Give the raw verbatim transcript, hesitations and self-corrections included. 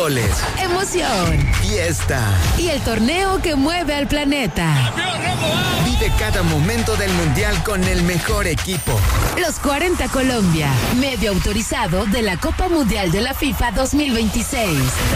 goles, emoción, fiesta y el torneo que mueve al planeta. Vive cada momento del Mundial con el mejor equipo. Los cuarenta Colombia, medio autorizado de la Copa Mundial de la FIFA dos mil veintiséis.